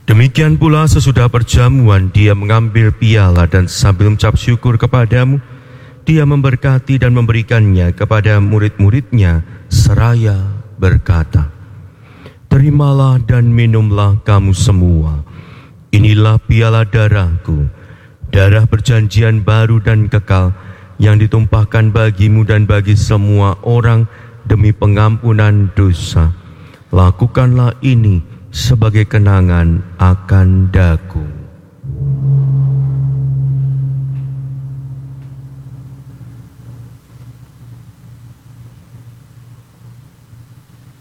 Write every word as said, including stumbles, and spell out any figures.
Demikian pula sesudah perjamuan dia mengambil piala dan sambil mengucap syukur kepadamu, dia memberkati dan memberikannya kepada murid-muridnya seraya berkata, "Terimalah dan minumlah kamu semua. Inilah piala darahku, darah perjanjian baru dan kekal yang ditumpahkan bagimu dan bagi semua orang demi pengampunan dosa. Lakukanlah ini sebagai kenangan akan daku."